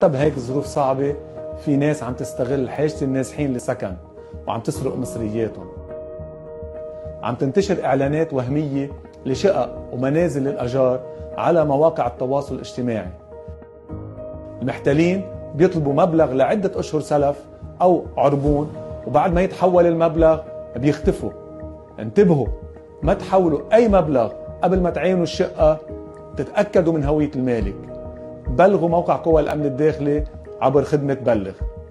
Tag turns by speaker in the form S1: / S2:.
S1: بهيك ظروف صعبة في ناس عم تستغل حاجة النازحين لسكن وعم تسرق مصرياتهم. عم تنتشر إعلانات وهمية لشقق ومنازل للأجار على مواقع التواصل الاجتماعي. المحتلين بيطلبوا مبلغ لعدة أشهر سلف أو عربون، وبعد ما يتحول المبلغ بيختفوا. انتبهوا، ما تحولوا أي مبلغ قبل ما تعينوا الشقة، تتأكدوا من هوية المالك. بلغوا موقع قوى الأمن الداخلي عبر خدمة بلغ.